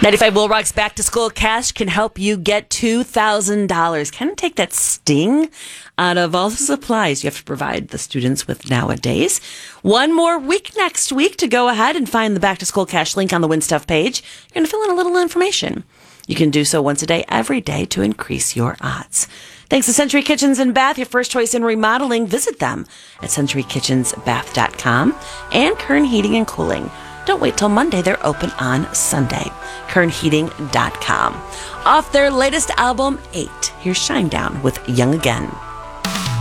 95 Will Rock's Back to School Cash can help you get $2,000. Kind of take that sting out of all the supplies you have to provide the students with nowadays. One more week next week to go ahead and find the Back to School Cash link on the WinStuff page. You're going to fill in a little information. You can do so once a day, every day, to increase your odds. Thanks to Century Kitchens and Bath, your first choice in remodeling. Visit them at centurykitchensbath.com and Kern Heating and Cooling. Don't wait till Monday. They're open on Sunday. KernHeating.com. Off their latest album, 8, here's Shinedown with Young Again.